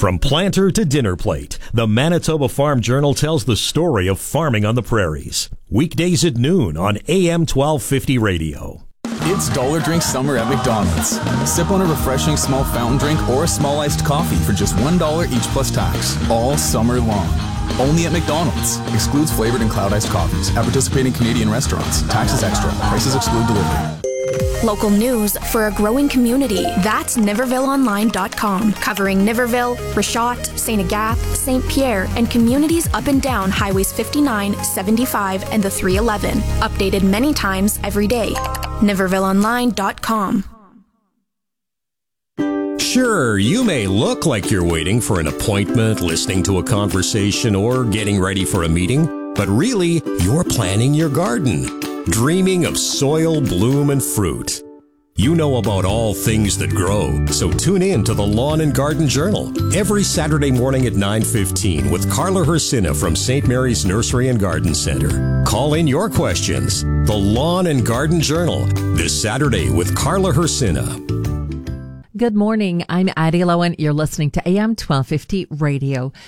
From planter to dinner plate, the Manitoba Farm Journal tells the story of farming on the prairies. Weekdays at noon on AM 1250 radio. It's Dollar Drink Summer at McDonald's. Sip on a refreshing small fountain drink or a small iced coffee for just $1 each plus tax, all summer long. Only at McDonald's. Excludes flavored and cloud iced coffees at participating Canadian restaurants. Taxes extra. Prices exclude delivery. Local news for a growing community. That's NivervilleOnline.com. Covering Niverville, Richot, St. Agathe, St. Pierre, and communities up and down Highways 59, 75, and the 311. Updated many times every day. NivervilleOnline.com. Sure, you may look like you're waiting for an appointment, listening to a conversation, or getting ready for a meeting, but really, you're planning your garden, dreaming of soil, bloom, and fruit. You know about all things that grow, so tune in to the Lawn and Garden Journal every Saturday morning at 9:15 with Carla Hersina from St. Mary's Nursery and Garden Center. Call in your questions. The Lawn and Garden Journal, this Saturday with Carla Hersina. Good morning. I'm Addie Lowen. You're listening to AM 1250 Radio.